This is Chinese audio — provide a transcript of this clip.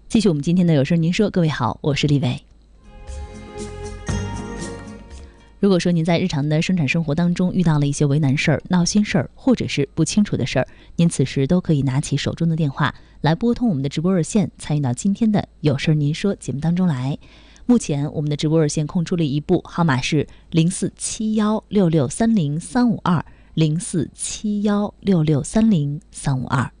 继续我们今天的有事您说，各位好，我是李伟。如果说您在日常的生产生活当中遇到了一些为难事儿、闹心事儿，或者是不清楚的事儿，您此时都可以拿起手中的电话来拨通我们的直播热线，参与到今天的有事您说节目当中来。目前我们的直播热线空出了一部，号码是04716630-352，04716630-352。